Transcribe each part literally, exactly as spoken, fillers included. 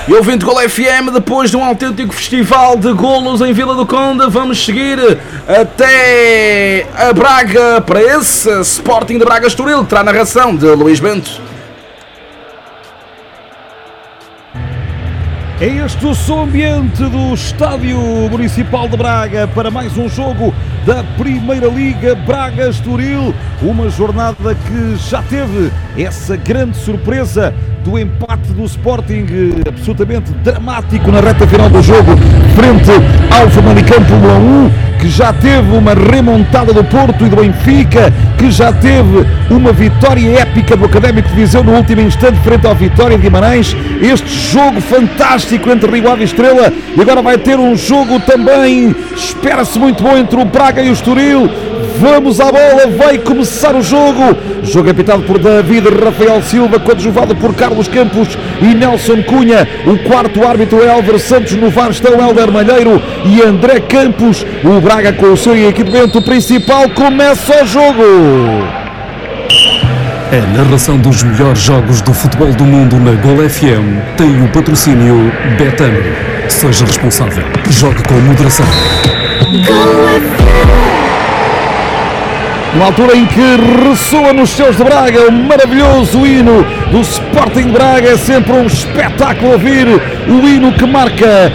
E ouvindo Gol F M, depois de um autêntico festival de golos em Vila do Conde, vamos seguir até a Braga para esse Sporting de Braga Estoril, que terá a narração de Luís Bento. É este o som ambiente do Estádio Municipal de Braga para mais um jogo da Primeira Liga Braga-Estoril. Uma jornada que já teve essa grande surpresa do empate do Sporting, absolutamente dramático na reta final do jogo, frente ao Famalicão por um a um, que já teve uma remontada do Porto e do Benfica, que já teve uma vitória épica do Académico de Viseu no último instante frente ao Vitória de Guimarães. Este jogo fantástico entre Rio Ave e Estrela, e agora vai ter um jogo também, espera-se muito bom, entre o Braga e o Estoril. Vamos à bola, vai começar o jogo. Jogo apitado por David Rafael Silva, coadjuvado por Carlos Campos e Nelson Cunha. O quarto árbitro é Álvaro Santos, no V A R estão Hélder Malheiro e André Campos. O Braga, com o seu equipamento principal, começa o jogo. A narração dos melhores jogos do futebol do mundo na Gol F M tem o patrocínio Betano. Seja responsável. Jogue com moderação. Na altura em que ressoa nos céus de Braga o maravilhoso hino do Sporting de Braga, é sempre um espetáculo ouvir o hino que marca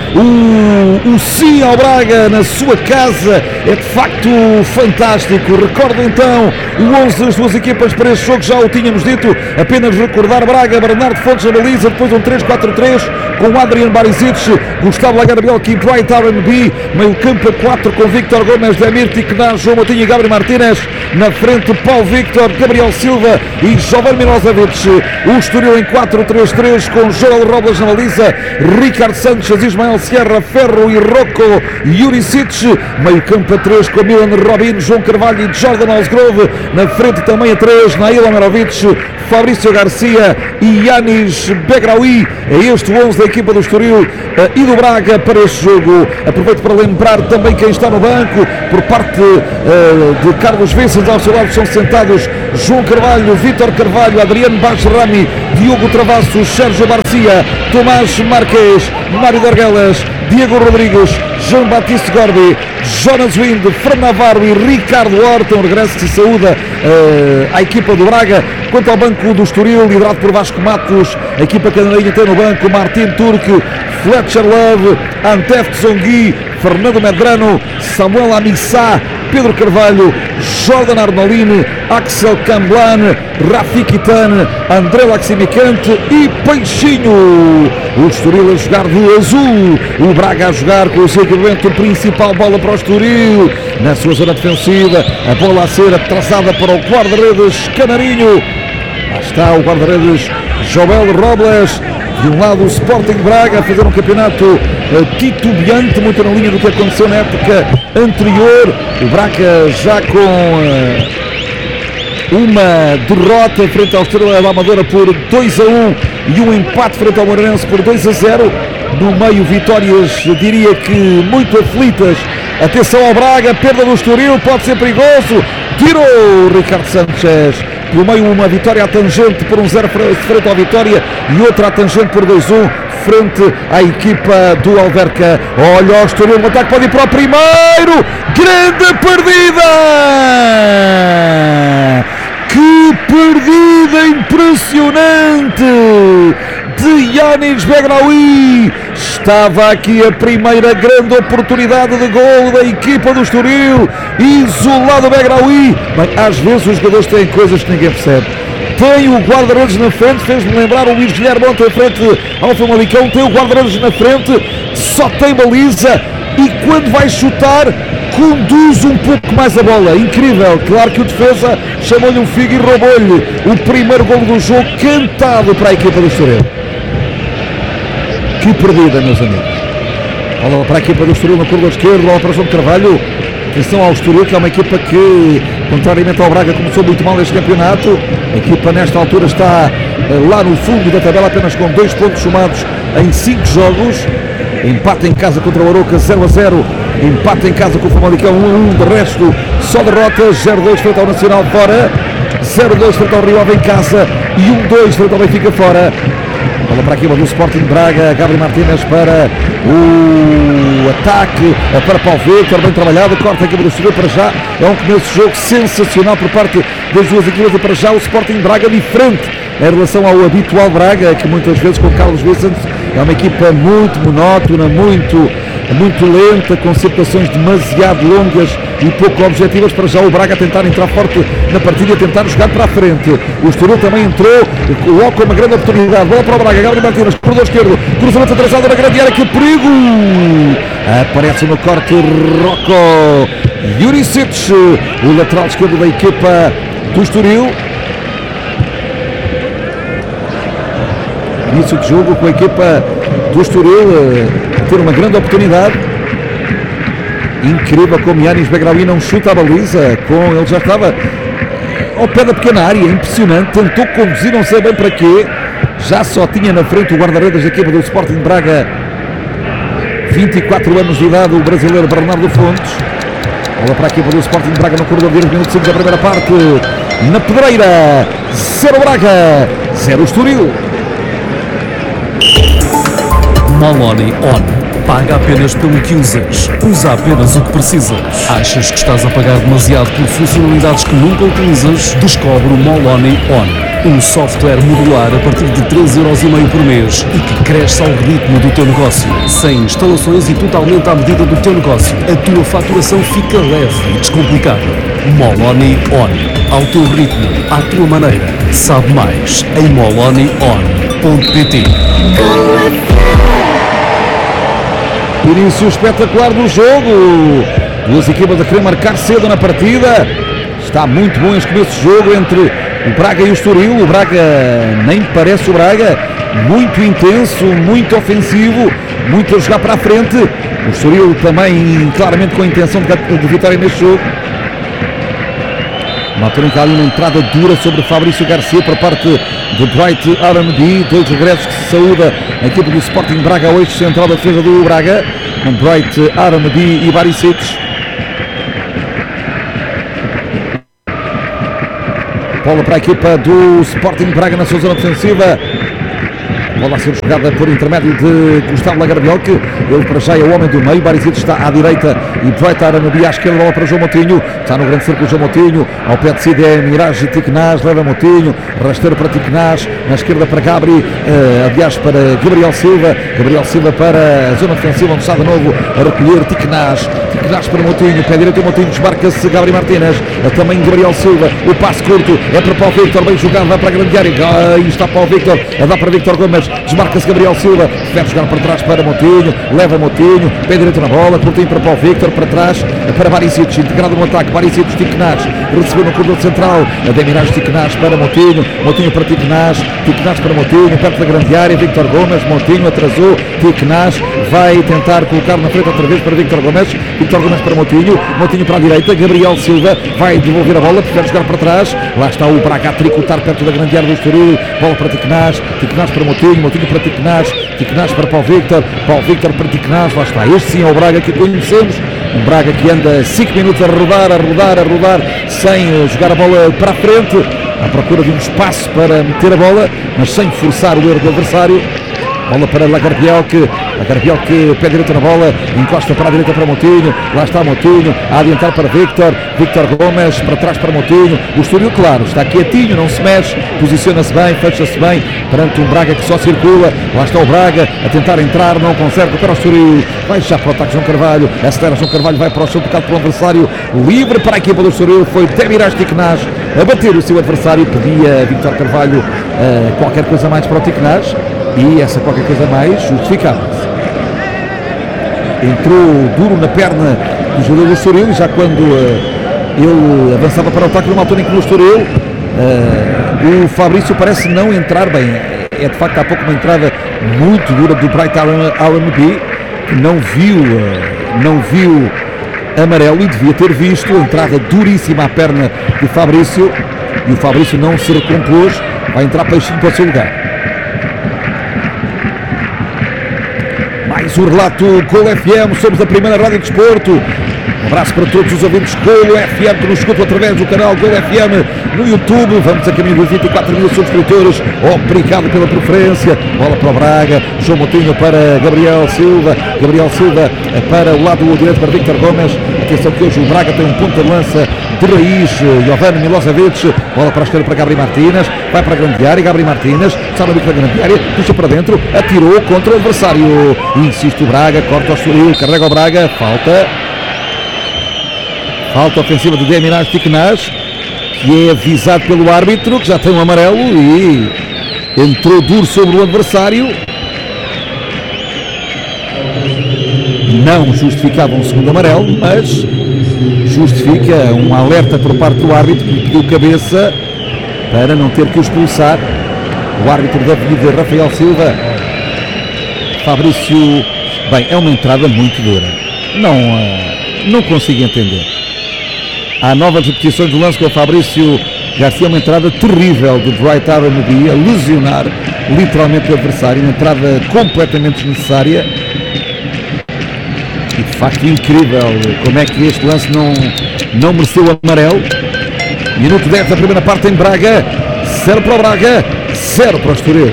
o, o sim ao Braga na sua casa. É de facto fantástico. Recordo então o onze das duas equipas para este jogo, já o tínhamos dito, apenas recordar: Braga, Bernardo Fontes na baliza, depois um três quatro três com Adrian Barisic, Gustavo Lagarbielki, Dwight R and B, meio campo a quatro com Victor Gomes, Demir Tiknar, João Moutinho e Gabriel Martínez. Na frente, Paulo Victor, Gabriel Silva e Jovan Milosevic. O Estoril em quatro três três com Joel Robles na baliza, Ricardo Sanchez, Ismael Sierra, Ferro e Rocco Juricic. Meio campo a três com Milan Robin, João Carvalho e Jordan Osgrove. Na frente também a três, Nail Omerovic, Fabrício Garcia e Yanis Begraoui. É este o onze da equipa do Estoril e do Braga para este jogo. Aproveito para lembrar também quem está no banco. Por parte uh, de Carlos Vicens, ao seu lado estão sentados João Carvalho, Vítor Carvalho, Adriano Bachrami, Diogo Travassos, Sérgio Garcia, Tomás Marques, Mário Dorguelas, Diego Rodrigues, João Batista Gorbi, Jonas Wind, Fran Navarro e Ricardo Horta. Um regresso que saúda uh, à equipa do Braga. Quanto ao banco do Estoril, liderado por Vasco Matos, a equipa canarinha tem no banco Martin Turque, Fletcher Love, Antef Tsongui, Fernando Medrano, Samuel Amissá, Pedro Carvalho, Jordan Arnolini, Axel Camblan, Rafi Kitane, André Laximicante e Peixinho. O Estoril a jogar de azul, o Braga a jogar com o seu equipamento principal. Bola para o Estoril, na sua zona defensiva, a bola a ser atrasada para o guarda-redes canarinho. Lá está o guarda-redes Joel Robles. De um lado o Sporting de Braga a fazer um campeonato uh, titubeante, muito na linha do que aconteceu na época anterior. O Braga já com uh, uma derrota frente ao Estrela da Amadora por dois a um e um empate frente ao Moreirense por dois a zero. No meio, vitórias, diria que muito aflitas. Atenção ao Braga, perda do Estoril, pode ser perigoso. Tirou Ricardo Sanchez. Pelo meio, uma vitória à tangente por um zero frente ao Vitória e outra à tangente por dois a um frente à equipa do Alverca. Olha o Estoril, o ataque pode ir para o primeiro. Grande perdida! Que perdida impressionante de Yanis Begraoui. Estava aqui a primeira grande oportunidade de gol da equipa do Estoril. Isolado Begraoui. Bem, às vezes os jogadores têm coisas que ninguém percebe. Tem o guarda-redes na frente, fez-me lembrar o Luís Guilherme ontem à frente ao Famalicão. Tem o guarda-redes na frente, só tem baliza e quando vai chutar conduz um pouco mais a bola. Incrível. Claro que o defesa chamou-lhe um figo e roubou-lhe o primeiro gol do jogo, cantado para a equipa do Estoril. Que perdida, meus amigos. Bola para a equipa do Estoril no corredor esquerdo, bola para o João Carvalho. Atenção ao Estoril, que é uma equipa que, contrariamente ao Braga, começou muito mal este campeonato. A equipa nesta altura está uh, lá no fundo da tabela, apenas com dois pontos somados em cinco jogos. Empate em casa contra o Arouca, zero a zero. Empate em casa com o Famalicão, um a um. De resto, só derrotas. zero a dois frente ao Nacional fora, zero a dois frente ao Rio Ave em casa e um a dois frente ao Benfica fora. Bola para aqui, do Sporting Braga. Gabriel Martínez para o ataque, para Paulo Victor, bem trabalhado, corta aqui do Estoril. Para já é um começo de jogo sensacional por parte das duas equipas, e para já o Sporting Braga diferente em relação ao habitual Braga, que muitas vezes com Carlos Vicente é uma equipa muito monótona, muito, muito lenta, com situações demasiado longas e pouco objetivas. Para já o Braga a tentar entrar forte na partida, a tentar jogar para a frente. O Estoril também entrou, coloca uma grande oportunidade. Bola para o Braga, Gabriel Martínez, corredor esquerdo, cruzamento atrasado na grande área, que perigo! Aparece no corte Rocco Juricic, o lateral esquerdo da equipa do Estoril. Início de jogo com a equipa do Estoril a ter uma grande oportunidade. Incrível como Yanis Begraoui não chuta a baliza, com ele já estava ao pé da pequena área, impressionante, tentou conduzir, não sei bem para quê, já só tinha na frente o guarda-redes da equipa do Sporting Braga, vinte e quatro anos de idade, o brasileiro Bernardo Fontes. Bola para a equipa do Sporting Braga no corredor de minutos cinco da primeira parte, na Pedreira, zero Braga, zero Estoril. Moloney On. Paga apenas pelo que usas. Usa apenas o que precisas. Achas que estás a pagar demasiado por funcionalidades que nunca utilizas? Descobre o Moloney On. Um software modular a partir de três euros e meio por mês e que cresce ao ritmo do teu negócio. Sem instalações e totalmente à medida do teu negócio. A tua faturação fica leve e descomplicada. Moloney On. Ao teu ritmo, à tua maneira. Sabe mais em moloney on ponto pt. Início espetacular do jogo, duas equipas a querer marcar cedo na partida. Está muito bom este começo de jogo entre o Braga e o Estoril. O Braga nem parece o Braga, muito intenso, muito ofensivo, muito a jogar para a frente. O Estoril também claramente com a intenção de, de vitória neste jogo. Uma altura em que há ali uma entrada dura sobre Fabrício Garcia por parte de Bright Aramedi. Dois regressos que se saúda a equipe do Sporting Braga ao eixo central da defesa do Braga, com Bright Aramedi e Barisic. Bola para a equipa do Sporting Braga na sua zona defensiva. Bola a ser jogada por intermédio de Gustavo Lagarbiolque. Ele para já é o homem do meio. Barisic está à direita e Bright Aramedi à esquerda. Bola para João Moutinho. Está no grande círculo João Moutinho. Ao pé de Cid é Mirage Tiquenaz. Leva Moutinho. Rasteiro para Tiquenaz. Na esquerda para Gabri. Uh, aliás para Gabriel Silva. Gabriel Silva para a zona defensiva, onde está de novo a recolher Tiquenaz. Tiquenaz para Moutinho. Pé direito Moutinho. Desmarca-se Gabriel Martínez. Uh, também Gabriel Silva. O passe curto é para Paulo Victor. Bem jogado. Vai para a grande área. Aí está Paulo Victor. A dar para Victor Gomes. Desmarca-se Gabriel Silva, prefere jogar para trás para Moutinho, leva Moutinho, pé direito na bola, curtinho para Paulo Victor, para trás para Barisic, integrado no ataque, Barisic, Tiquenaz, recebeu no corredor central, a Demirage Tiquenaz para Moutinho, Moutinho para Tiquenaz, Tiquenaz para Moutinho, perto da grande área, Victor Gomes, Moutinho atrasou, Tiquenaz vai tentar colocar na frente outra vez para Victor Gomes, Victor Gomes para Moutinho, Moutinho para a direita, Gabriel Silva vai devolver a bola, prefere jogar para trás, lá está o Braga a tricotar perto da grande área do Estoril, bola para Tiquenaz, Tiquenaz para Moutinho, Moutinho para Tiquenaz, Tiquenaz para Paulo Victor, Paulo Victor para Tiquenaz, lá está, este sim é o Braga que conhecemos, um Braga que anda cinco minutos a rodar, a rodar, a rodar, sem jogar a bola para a frente, à procura de um espaço para meter a bola, mas sem forçar o erro do adversário. Bola para Lagarbiolque, Lagarbiolque pé direito na bola, encosta para a direita para Moutinho, lá está Moutinho, a adiantar para Victor, Victor Gomes, para trás para Moutinho, o Estoril, claro, está quietinho, não se mexe, posiciona-se bem, fecha-se bem, perante um Braga que só circula, lá está o Braga, a tentar entrar, não consegue, para o Estoril, vai já para o ataque João Carvalho, acelera João Carvalho, vai para o chão, tocado pelo adversário, livre para a equipa do Estoril, foi Demirage Tiquenaz a bater o seu adversário, pedia Victor Carvalho uh, qualquer coisa mais para o Tiquenaz, e essa qualquer coisa mais justificava-se. Entrou duro na perna do jogador do Estoril, já quando uh, ele avançava para o ataque numa altura em que no Estoril uh, o Fabrício parece não entrar bem. É de facto há pouco uma entrada muito dura do Bright Aramedi, que não viu, uh, não viu amarelo e devia ter visto. Entrada duríssima à perna do Fabrício e o Fabrício não se recompôs, vai entrar peixinho para o seu lugar. Mais um relato Gol F M, somos a primeira rádio de desporto Um abraço para todos os ouvintes Golo F M que nos escutam através do canal Golo F M no YouTube. Vamos a caminho dos vinte e quatro mil subscritores. Obrigado pela preferência. Bola para o Braga. João Moutinho para Gabriel Silva. Gabriel Silva para o lado direito para Víctor Gomes. Atenção que hoje o Braga tem um ponto de lança de raiz. Jovan Milosevic. Bola para a esquerda para Gabriel Martínez. Vai para a grande área. Gabriel Martínez. Sabe a grande área. Puxa para dentro. Atirou contra o adversário. Insiste o Braga. Corta o Estoril. Carrega o Braga. Falta. Falta ofensiva de Demiraj Tiknaz, que é avisado pelo árbitro, que já tem um amarelo e entrou duro sobre o adversário. Não justificava um segundo amarelo, mas justifica um alerta por parte do árbitro, que lhe pediu cabeça para não ter que o expulsar. O árbitro da Avenida, Rafael Silva. Fabrício, bem, é uma entrada muito dura. Não, não consigo entender. Há novas repetições do lance com o Fabrício Garcia, uma entrada terrível de Dwight Aranguiz, a lesionar literalmente o adversário, uma entrada completamente desnecessária. E de facto incrível como é que este lance não, não mereceu o amarelo. Minuto dez da primeira parte em Braga, zero para o Braga, zero para o Estoril.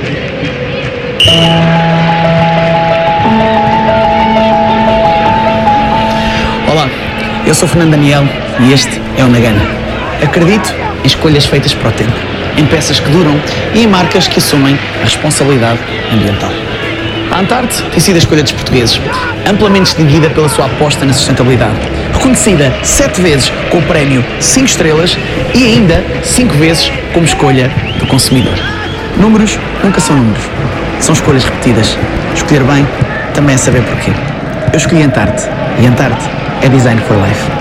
Olá, eu sou Fernando Daniel e este é o Nagana. Acredito em escolhas feitas para o tempo, em peças que duram e em marcas que assumem a responsabilidade ambiental. A Antarte tem sido a escolha dos portugueses, amplamente distinguida pela sua aposta na sustentabilidade, reconhecida sete vezes com o prémio cinco estrelas e ainda cinco vezes como escolha do consumidor. Números nunca são números, são escolhas repetidas. Escolher bem também é saber porquê. Eu escolhi Antarte e Antarte é Design for Life.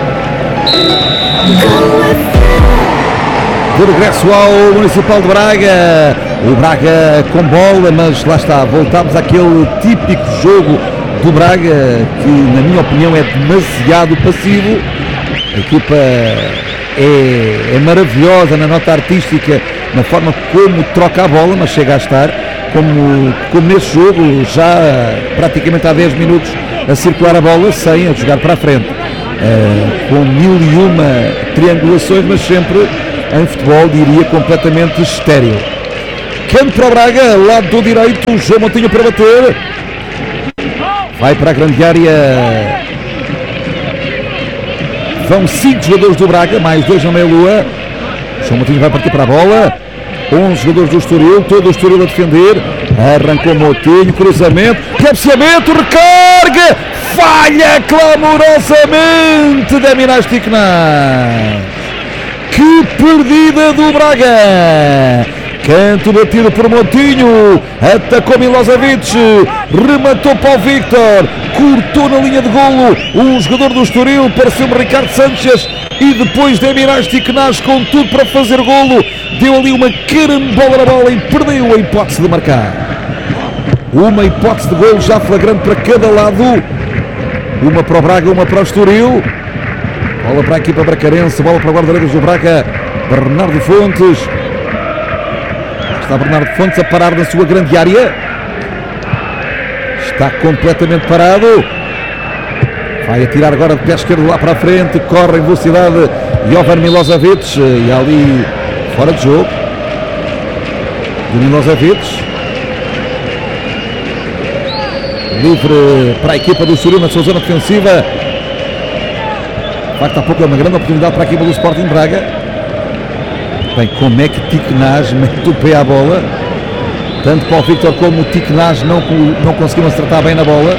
De regresso ao Municipal de Braga, o Braga com bola, mas lá está, voltámos àquele típico jogo do Braga que, na minha opinião, é demasiado passivo. A equipa é, é maravilhosa na nota artística, na forma como troca a bola, mas chega a estar, como, como nesse jogo, já praticamente há dez minutos a circular a bola sem a jogar para a frente, uh, com mil e uma triangulações, mas sempre em futebol, diria, completamente estéril. Campo para o Braga, lado do direito, João Moutinho para bater, vai para a grande área, vão cinco jogadores do Braga, mais dois na meia-lua. João Moutinho vai partir para a bola, onze jogadores do Estoril, todo o Estoril a defender, arrancou Moutinho, cruzamento, cabeceamento, recarga, falha clamorosamente da Demiraj Tiknaz. Que perdida do Braga! Canto batido por Moutinho, atacou Milosevic, rematou para o Victor, cortou na linha de golo um jogador do Estoril, pareceu-me Ricardo Sanches, e depois Demiraj Tiknaz com tudo para fazer golo, deu ali uma carambola na bola e perdeu a hipótese de marcar. Uma hipótese de golo já flagrante para cada lado, uma para o Braga, uma para o Estoril. Bola para a equipa bracarense, bola para o guarda-redes do Braga, Bernardo Fontes. Está Bernardo Fontes a parar na sua grande área. Está completamente parado. Vai atirar agora de pé esquerdo lá para a frente, corre em velocidade Jovan Milosevic, e ali fora de jogo de Milosevic. Livre para a equipa do Estoril na sua zona defensiva. De facto, há pouco é uma grande oportunidade para a equipa do Sporting Braga. Bem, como é que Tiknaz mete o pé à bola? Tanto para o Victor como o Tiknaz não, não conseguiram acertar bem na bola.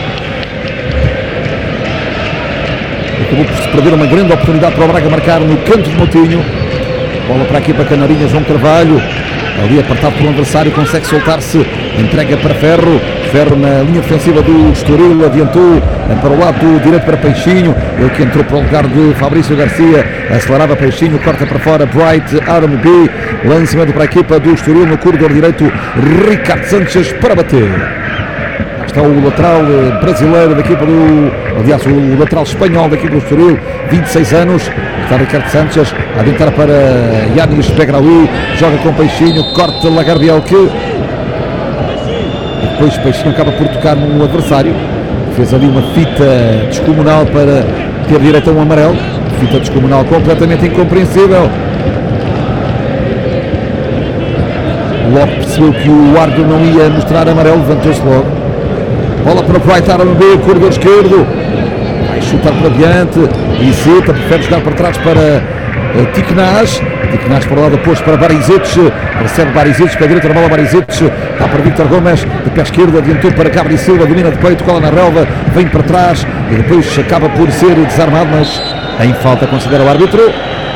Acabou por se perder uma grande oportunidade para o Braga marcar no canto de Moutinho. Bola para a equipa canarinha, João Carvalho. Ali apertado por um adversário, consegue soltar-se, entrega para Ferro. Ferro na linha defensiva do Estoril, adiantou para o lado direito para Peixinho, ele que entrou para o lugar de Fabrício Garcia, acelerava Peixinho, corta para fora Bright Aranguiz, lançamento para a equipa do Estoril no corredor direito, Ricardo Sanches para bater. Está o lateral brasileiro da equipa do, aliás, o lateral espanhol da equipa do Estoril, vinte e seis anos, está Ricardo Sanches a adiantar para Yanis Begraoui, joga com Peixinho, corta Lagarbiel que depois Peixinho acaba por tocar num adversário, fez ali uma fita descomunal para ter direito a um amarelo. Fita descomunal completamente incompreensível. Logo percebeu que o árbitro não ia mostrar amarelo, levantou-se logo. Bola para o Bright Arm B, corredor esquerdo. Vai chutar para diante. E Zeta prefere jogar para trás para uh, Tiknaz. Tiknaz para o lado oposto para Barizic. Recebe Barizic, para a direita da bola Barizic. Está para Victor Gomes, de pé esquerdo, adiantou para Gabriel Silva, domina de peito, cola na relva, vem para trás e depois acaba por ser desarmado, mas em falta considera o árbitro.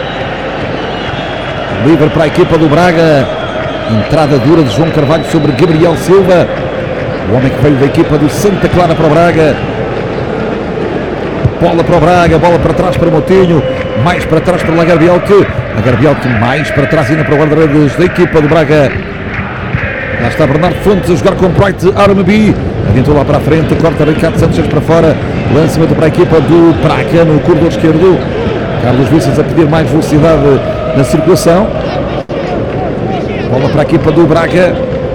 Livre para a equipa do Braga. Entrada dura de João Carvalho sobre Gabriel Silva. O homem que veio da equipa do Santa Clara para o Braga. Bola para o Braga, bola para trás para Moutinho. Mais para trás para Lagarbielke. Lagarbielke mais para trás ainda para o guarda-redes da equipa do Braga. Lá está Bernardo Fontes a jogar com Bright Arm B. Adiantou lá para a frente, corta Ricardo Santos para fora. Lançamento para a equipa do Braga no corredor esquerdo. Carlos Vicens a pedir mais velocidade na circulação. Bola para a equipa do Braga.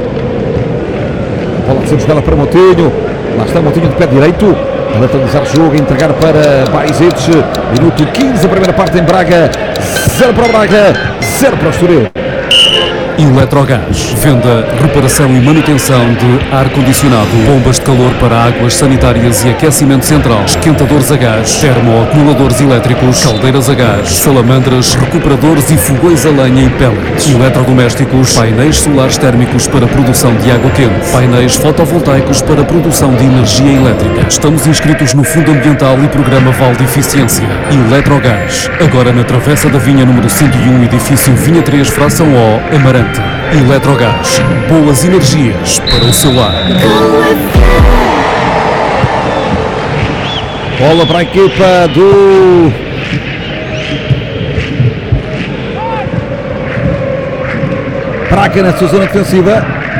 Bola a ser jogada para Moutinho. Lá está Moutinho de pé direito. A lateralizar o jogo, a entregar para Barizic. Minuto quinze, a primeira parte em Braga. Zero para o Braga, zero para o Estoril. Electrogás, venda, reparação e manutenção de ar-condicionado, bombas de calor para águas sanitárias e aquecimento central, esquentadores a gás, termoacumuladores elétricos, caldeiras a gás, salamandras, recuperadores e fogões a lenha em pellets, eletrodomésticos, painéis solares térmicos para produção de água quente, painéis fotovoltaicos para produção de energia elétrica. Estamos inscritos no Fundo Ambiental e Programa Vale de Eficiência. Electrogás, agora na Travessa da Vinha número cento e um, edifício Vinha três, fração O, Amarante. Electrogás, boas energias para o seu lar. Bola para a equipa do Braga na sua zona defensiva.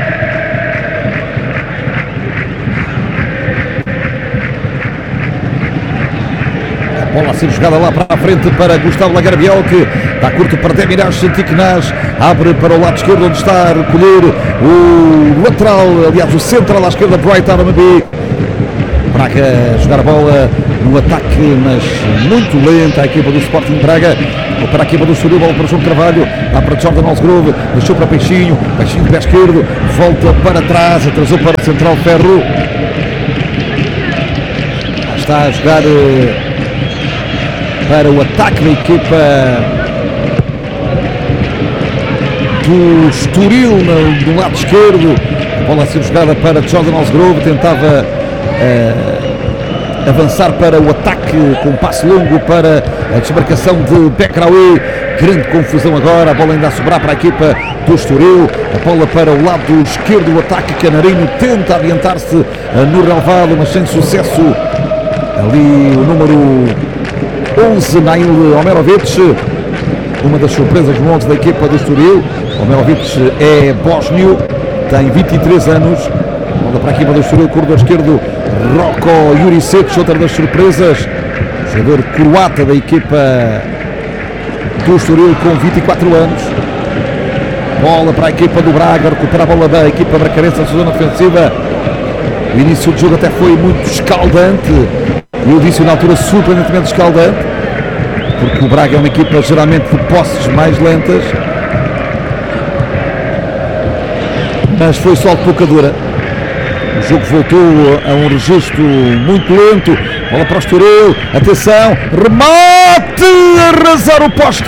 Bola a ser jogada lá para a frente para Gustavo Lagarbielke. Está curto para Demirás Tiknaz. Abre para o lado esquerdo onde está a recolher o lateral, aliás o central à esquerda, Bright Arm B. Braga a jogar a bola no ataque, mas muito lenta a equipa do Sporting Braga. Para a equipa do Estoril, bola para João Carvalho. Dá para Jordan Osgrove. Deixou para Peixinho. Peixinho de pé esquerdo. Volta para trás. Atrasou para o central Ferro. Está a jogar para o ataque da equipa do Estoril no, do lado esquerdo. A bola a ser jogada para Jordan Osgrove. Tentava uh, avançar para o ataque com um passe longo para a desmarcação de Bekraoui. Grande confusão agora. A bola ainda a sobrar para a equipa do Estoril. A bola para o lado esquerdo. O ataque Canarinho tenta adiantar-se uh, no relevado, mas sem sucesso. Ali o número onze, Nail Omerovic. Uma das surpresas no onze da equipa do Estoril. Omerovic é bósnio, tem vinte e três anos. Bola para a equipa do Estoril, corredor esquerdo, Roko Jurisic, outra das surpresas. Jogador croata da equipa do Estoril com vinte e quatro anos. Bola para a equipa do Braga, recupera a bola da equipa bracarense na zona ofensiva. O início do jogo até foi muito escaldante. E eu disse na altura surpreendentemente escaldante, porque o Braga é uma equipa geralmente de posses mais lentas, mas foi só de pouca dura. O jogo voltou a um registro muito lento. Bola para o Estoril, atenção, remate, arrasar o poste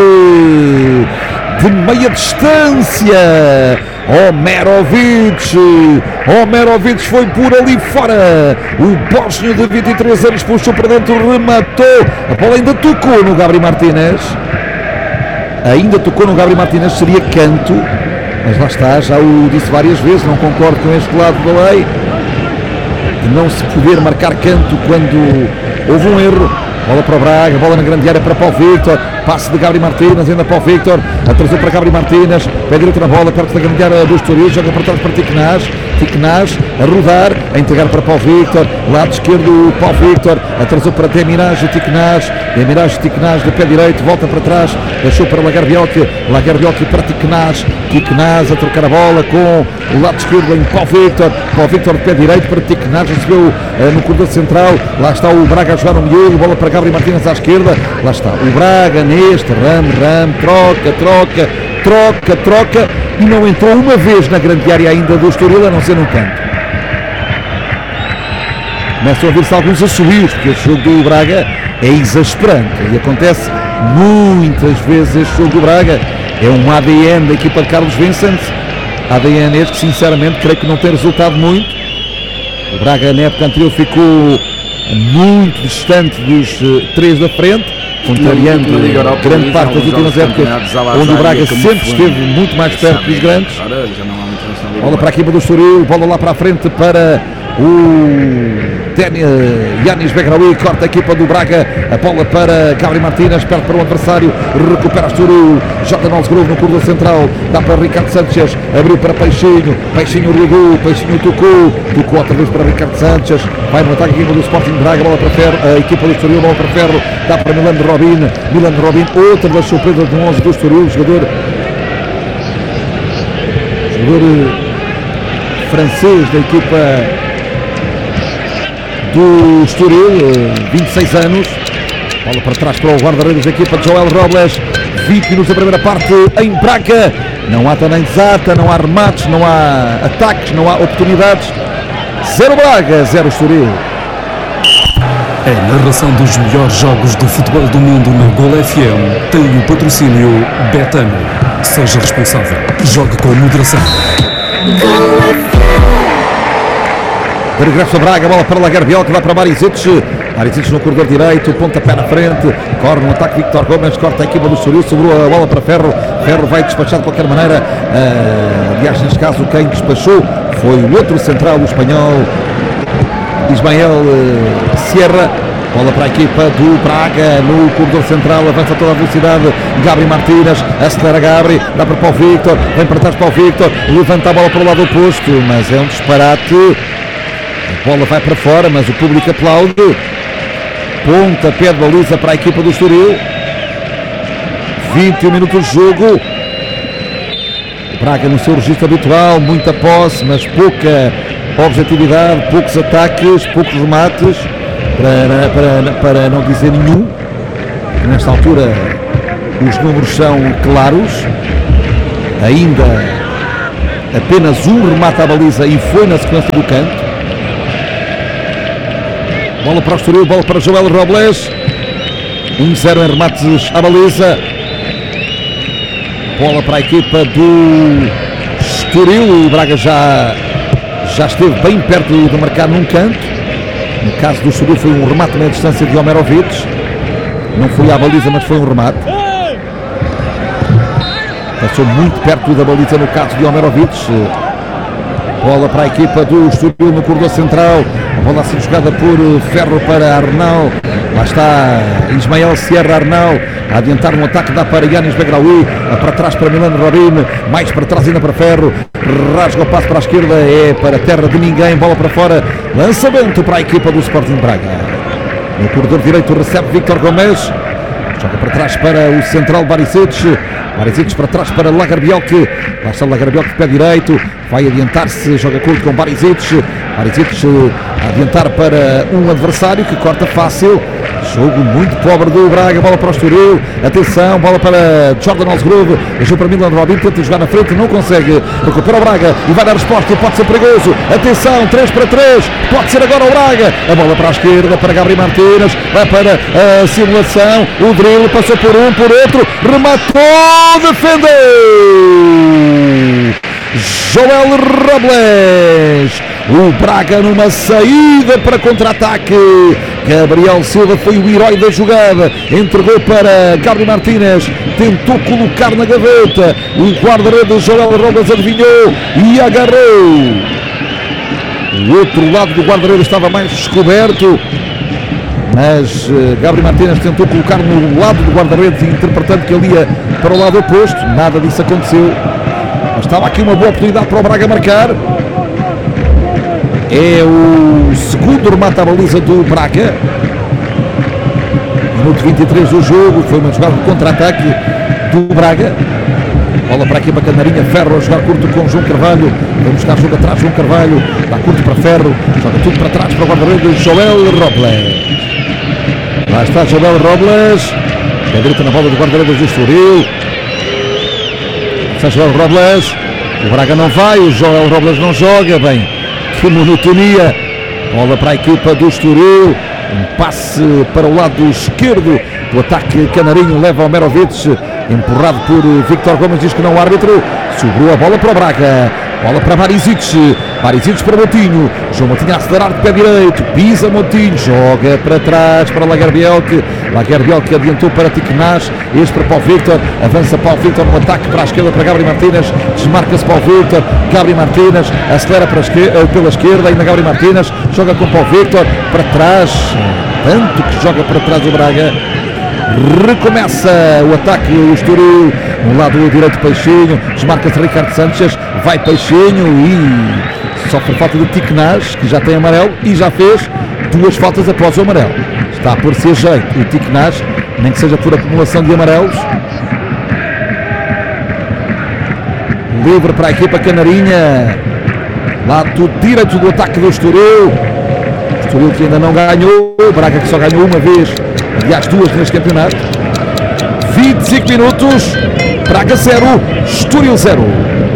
de meia distância. Omerovic, Omerovic foi por ali fora. O bósnio de vinte e três anos puxou para dentro, rematou. A bola ainda tocou no Gabriel Martínez. Ainda tocou no Gabriel Martínez, seria canto. Mas lá está, já o disse várias vezes, não concordo com este lado da lei. De não se poder marcar canto quando houve um erro. Bola para o Braga, bola na grande área para Paulo Victor. passe de Gabriel Martínez, ainda para o Victor, atrasou para Gabriel Martínez, pé direito na bola, perto da grande área do Estoril, joga para trás para Tiquenaz, Tiquenaz a rodar, a entregar para Paulo Victor, lado esquerdo Paulo Victor, atrasou para Demirage, Tiquenaz, Demirage, Tiquenaz de pé direito, volta para trás, deixou para Lagarbiocchi, Lagarbiocchi para Tiquenaz, Tiquenaz a trocar a bola com o lado esquerdo em Paulo Victor, Paulo Victor de pé direito para Tiquenaz, recebeu uh, no corredor central, lá está o Braga a jogar no miúdo, bola para Gabriel Martínez à esquerda, lá está o Braga neste, ram, ram, troca, troca, troca, troca, e não entrou uma vez na grande área ainda do Estoril, a não ser no canto. Começam a ouvir-se alguns assobios, porque este jogo do Braga é exasperante e acontece muitas vezes. Este jogo do Braga é um A D N da equipa de Carlos Vincent, A D N este que sinceramente creio que não tem resultado muito. O Braga na época anterior ficou muito distante dos uh, três da frente, contrariando grande parte das últimas épocas, onde o Braga sempre esteve muito mais perto dos grandes. Bola para a equipa do Estoril, bola lá para a frente para o Yanis Begraoui, corta a equipa do Braga, a bola para Gabriel Martínez, perto para o adversário, recupera Estoril, Jordan Alsgrove no corredor central, dá para Ricardo Sanchez, abriu para Peixinho, Peixinho ligou, Peixinho tocou, tocou outra vez para Ricardo Sanchez, vai no ataque a equipa do Sporting Braga, bola para Ferro, a equipa do Estoril, bola para Ferro, dá para Milan de Robin, Milan de Robin, outra das surpresas do onze do Estoril, jogador jogador francês da equipa do Estoril, vinte e seis anos, bola para trás para o guarda-redes da equipa de Joel Robles, vinte minutos da primeira parte em Braga, não há também desata, não há remates, não há ataques, não há oportunidades, zero Braga, zero Estoril. A narração dos melhores jogos de futebol do mundo na Gol F M tem o patrocínio Betano. Seja responsável, jogue com moderação. De regresso a Braga, bola para Lagarbiocchi, vai para Barisic, Barisic no corredor direito, pontapé na frente, corre no ataque Victor Gomes, corta a equipa do Estoril, sobrou a bola para Ferro, Ferro vai despachar de qualquer maneira, uh, aliás neste caso quem despachou foi o outro central, o espanhol Ismael uh, Sierra. Bola para a equipa do Braga no corredor central, avança toda a velocidade, Gabriel Martínez, acelera Gabriel, dá para Paulo Victor, vem para trás para o Victor, levanta a bola para o lado oposto, mas é um disparate, a bola vai para fora, mas o público aplaude, pontapé de baliza para a equipa do Estoril, vinte e um minutos de jogo, o Braga no seu registro habitual, muita posse, mas pouca objetividade, poucos ataques, poucos remates, Para, para, para não dizer nenhum. Nesta altura os números são claros, ainda apenas um remate à baliza e foi na sequência do canto. Bola para o Estoril, bola para Joel Robles, um zero em remates à baliza, bola para a equipa do Estoril. O Braga já, já esteve bem perto de marcar num canto. No caso do Estoril foi um remate na distância de Omerovic, não foi à baliza, mas foi um remate. Passou muito perto da baliza no caso de Omerovic. Bola para a equipa do Estoril no corredor central, a bola a ser jogada por Ferro para Arnau. Lá está Ismael Sierra Arnau a adiantar no ataque, dá para Yanis Begraoui, para trás para Milan Robin, mais para trás ainda para Ferro, rasga o passo para a esquerda, é para a terra de ninguém, bola para fora, lançamento para a equipa do Sporting Braga. No corredor direito recebe Victor Gomes, joga para trás para o central Barisic, Barisic para trás para Lagarbiocchi, lá está Lagarbiocchi de pé direito, vai adiantar-se, joga curto com Barisic, Barisic a adiantar para um adversário que corta fácil. Jogo muito pobre do Braga, bola para o Estoril, atenção, bola para Jordan Alsgrove, deixou para Milan Robin, tenta jogar na frente, não consegue, recupera o Braga e vai dar resposta, pode ser perigoso, atenção, três para três, pode ser agora o Braga, a bola para a esquerda, para Gabriel Martínez, vai para a simulação, o drible, passou por um, por outro, rematou, defendeu! Joel Robles, o Braga numa saída para contra-ataque, Gabriel Silva foi o herói da jogada, entregou para Gabriel Martínez, tentou colocar na gaveta, o guarda-redes Joel Robles adivinhou e agarrou. O outro lado do guarda-redes estava mais descoberto, mas uh, Gabriel Martínez tentou colocar no lado do guarda-redes, interpretando que ele ia para o lado oposto. Nada disso aconteceu, mas estava aqui uma boa oportunidade para o Braga marcar. É o segundo remate à baliza do Braga. Minuto vinte e três do jogo, foi uma jogada de contra-ataque do Braga. Bola para aqui para Canarinha, Ferro a jogar curto com João Carvalho. Vamos buscar jogo atrás, João Carvalho dá curto para Ferro, joga tudo para trás para o guarda-redes Joel Robles. Lá está Joel Robles, é direita na bola do guarda-redes do Estoril. Está Joel Robles, o Braga não vai, o Joel Robles não joga. Bem, que monotonia. Bola para a equipa do Estoril, um passe para o lado esquerdo do ataque Canarinho, leva ao Merovic, empurrado por Victor Gomes, diz que não o árbitro. Sobrou a bola para o Braga, bola para Barisic, Barisic para Moutinho, João Moutinho a acelerar de pé direito, pisa Moutinho, joga para trás para Lagerbielke, Lagerbielke adiantou para Tiquenaz, este para Paulo Victor, avança Paulo Victor no ataque para a esquerda para Gabriel Martínez, desmarca-se Paulo Victor, Gabriel Martínez acelera para a esquerda, pela esquerda, ainda Gabriel Martínez, joga com Paulo Victor, para trás, tanto que joga para trás o Braga. Recomeça o ataque, o Estoril no lado direito, Peixinho, desmarca-se Ricardo Sanchez, vai Peixinho e sofre falta de Tiquenaz, que já tem amarelo e já fez duas faltas após o amarelo. Está a pôr-se a jeito o Tiquenaz, nem que seja por acumulação de amarelos. Livre para a equipa Canarinha, lado direito do ataque do Estoril. Estoril que ainda não ganhou, Braga que só ganhou uma vez, aliás duas neste campeonato. vinte e cinco minutos, Braga zero, Estoril zero.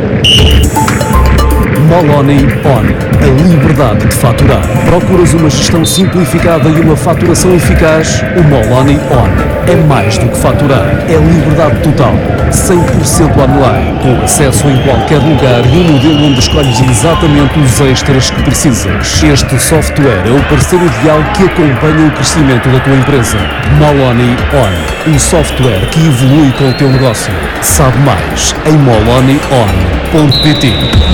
Moloni On. A liberdade de faturar. Procuras uma gestão simplificada e uma faturação eficaz? O Moloni On é mais do que faturar. É liberdade total. cem por cento online. Com acesso em qualquer lugar e um modelo onde escolhes exatamente os extras que precisas. Este software é o parceiro ideal que acompanha o crescimento da tua empresa. Moloni On. Um software que evolui com o teu negócio. Sabe mais em moloni on ponto pt.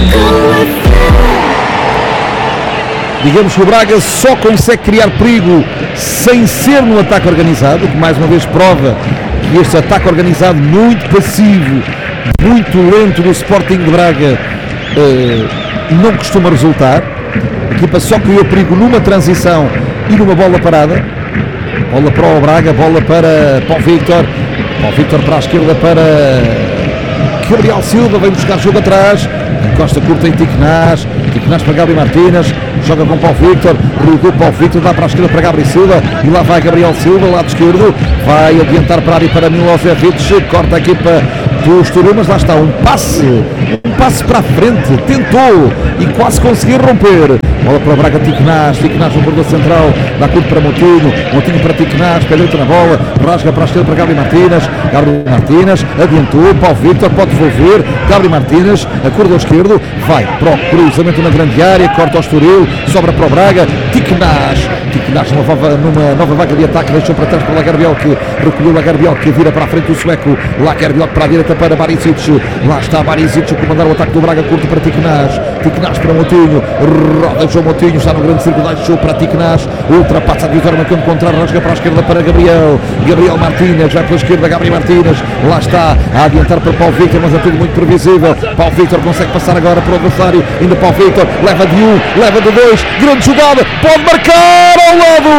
Digamos que o Braga só consegue criar perigo sem ser no ataque organizado, que mais uma vez prova que este ataque organizado muito passivo, muito lento do Sporting de Braga eh, não costuma resultar. A equipa só criou perigo numa transição e numa bola parada. Bola para o Braga, bola para Paulo Victor, Paulo Victor para a esquerda para Gabriel Silva, vem buscar jogo atrás, encosta curta em Tiquenaz, Tiquenaz para Gabriel Martínez, joga com Paulo Victor, rodou Paulo Victor, dá para a esquerda para Gabriel Silva, e lá vai Gabriel Silva, lado esquerdo, vai adiantar para ali para Milosevic, corta a equipa do Estoril, mas lá está, um passe, um passe para a frente, tentou e quase conseguiu romper. Bola para o Braga, Tiquenaz, Tiquenaz no corredor central, dá curto para Moutinho, Moutinho para Tiquenaz, pé direito na bola, rasga para a esquerda para Gabriel Martínez, Gabriel Martínez, adiantou, Paulo Victor pode devolver, Gabriel Martínez, a corredor esquerdo, vai para o cruzamento na grande área, corta o Estoril, sobra para o Braga, Tiquenaz, Tiquenaz numa nova, numa nova vaga de ataque, deixou para trás para Lagerbielke, recolheu Lagerbielke, vira para a frente o sueco, Lagerbielke para a direita para Barisic, lá está Barisic a comandar o ataque do Braga, curto para Tiquenaz, Tiquenaz para Moutinho, roda João Moutinho, está no grande círculo, deixou para Tiquenaz, ultrapassa a divisória no campo contrário, rasga para a esquerda para Gabriel, Gabriel Martínez, vai pela esquerda Gabriel Martínez, lá está a adiantar para Paulo Victor, mas é tudo muito previsível, Paulo Victor consegue passar agora para o adversário, ainda Paulo Victor, leva de um, leva de dois, grande jogada, pode marcar ao lado!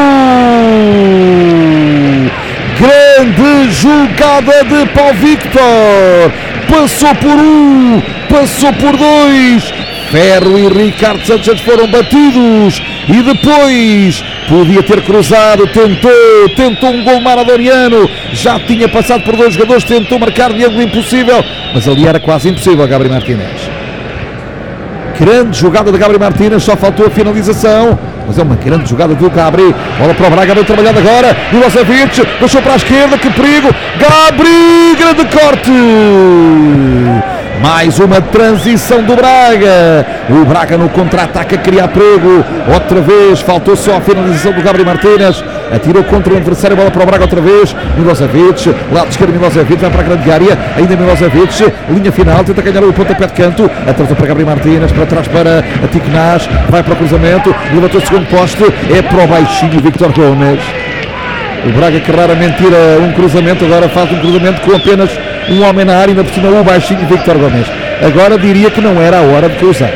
Grande jogada de Paulo Victor, passou por um, passou por dois, Ferro e Ricardo Sanchez foram batidos e depois podia ter cruzado, tentou, tentou um gol maradoniano, já tinha passado por dois jogadores, tentou marcar de ângulo impossível, mas ali era quase impossível. Gabriel Martínez, grande jogada de Gabriel Martínez, só faltou a finalização, mas é uma grande jogada do Gabri, bola para o Braga, bem trabalhada agora, Milosevic, deixou para a esquerda, que perigo, Gabri, grande corte, mais uma transição do Braga, o Braga no contra-ataque a criar perigo, outra vez, faltou só a finalização do Gabriel Martínez, atirou contra o adversário, bola para o Braga outra vez, Milosevic, lado esquerdo Milosevic, vai para a grande área, ainda Milosevic, linha final, tenta ganhar o pontapé de canto, atrasou para Gabriel Martínez, para trás para a Tiquenaz, vai para o cruzamento, levantou o segundo poste, é para o baixinho Victor Gomes, O Braga que raramente tira um cruzamento, agora faz um cruzamento com apenas um homem na área, ainda por cima o baixinho Víctor Gomes. Agora diria que não era a hora de cruzar.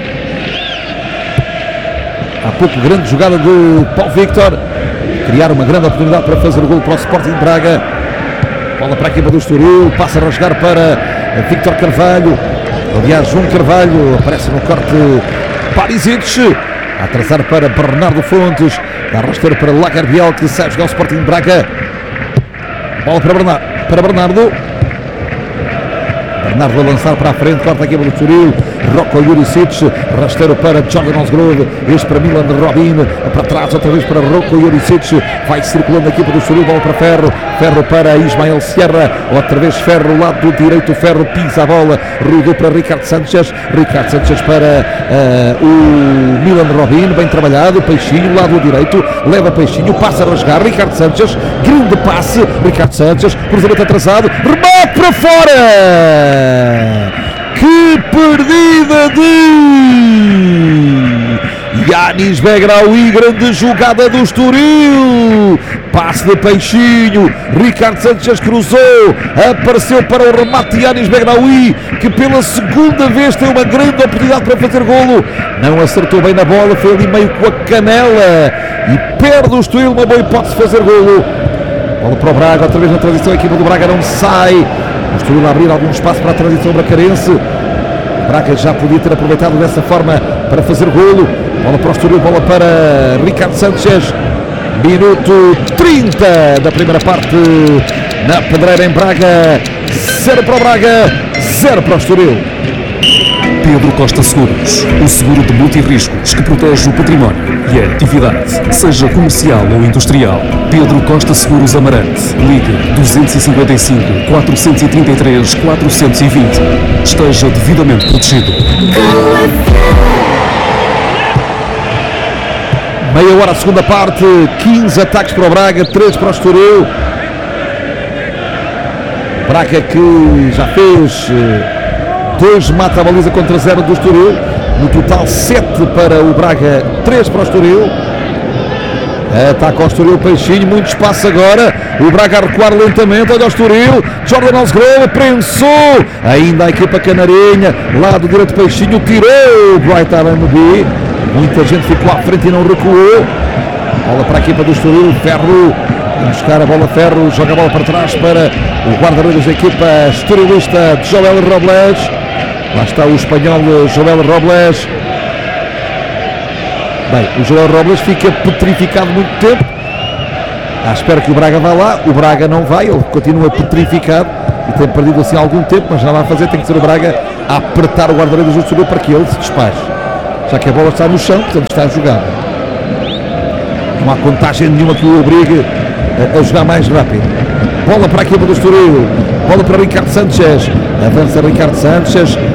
Há pouco grande jogada do Paulo Victor, criar uma grande oportunidade para fazer o gol para o Sporting de Braga. Bola para a equipa do Estoril, passa a rasgar para Víctor Carvalho. Aliás, João Carvalho aparece no corte Parisic, a atrasar para Bernardo Fontes, a rasteira para Lagarbiel, que sai jogar o Sporting de Braga. Bola para Bernardo, para Bernardo. Bernardo a lançar para a frente, corta a equipa do Estoril. Rocco Juricic, rasteiro para Jordan Osgrove, este para Milan Robin, para trás outra vez para Rocco Juricic, vai circulando a equipa do Estoril, bola para Ferro, Ferro para Ismael Sierra, outra vez Ferro, lado direito, Ferro pisa a bola, rodou para Ricardo Sanchez, Ricardo Sanchez para uh, o Milan Robin, bem trabalhado, Peixinho, lado direito, leva Peixinho, passa a rasgar, Ricardo Sanchez, grande passe, Ricardo Sanchez, cruzamento atrasado, remate para fora! Que perdida de Yanis Begraoui, grande jogada do Estoril, passe de Peixinho, Ricardo Sanchez cruzou, apareceu para o remate de Yanis Begraoui, que pela segunda vez tem uma grande oportunidade para fazer golo, não acertou bem na bola, foi ali meio com a canela e perde o Estoril uma boa hipótese de fazer golo. Bola para o Braga, outra vez na transição, a equipa do Braga não sai. O Estoril a abrir algum espaço para a transição bracarense. O Braga já podia ter aproveitado dessa forma para fazer golo. Bola para o Estoril, bola para Ricardo Sanchez. Minuto trinta da primeira parte na Pedreira em Braga. Zero para o Braga, zero para o Estoril. Pedro Costa Seguros, o seguro de multirriscos que protege o património e a atividade, seja comercial ou industrial. Pedro Costa Seguros Amarante, ligue dois cinco cinco, quatro três três, quatro dois zero. Esteja devidamente protegido. Meia hora, segunda parte, quinze ataques para o Braga, três para o Estoril. Braga que já fez dois mata a baliza contra zero do Estoril, no total sete para o Braga, três para o Estoril. Ataca o Estoril, Peixinho, muito espaço agora, o Braga a recuar lentamente, olha o Estoril, Jordan Osgrove, prensou, ainda a equipa canarinha, lado direito Peixinho, tirou o Bright Arambi, muita gente ficou à frente e não recuou. Bola para a equipa do Estoril, Ferro, vem buscar a bola, Ferro, joga a bola para trás para o guarda-redes da equipa estorilista, Joel Robles. Lá está o espanhol Joel Robles. Bem, o Joel Robles fica petrificado muito tempo, à espera que o Braga vá lá. O Braga não vai, ele continua petrificado e tem perdido assim algum tempo, mas já vai fazer, tem que ser o Braga a apertar o guarda-redes do Estoril para que ele se despache, já que a bola está no chão, portanto está jogada. Não há contagem nenhuma que o obrigue a, a jogar mais rápido. Bola para a equipa do Estoril, bola para Ricardo Sanchez, avança Ricardo Sanchez,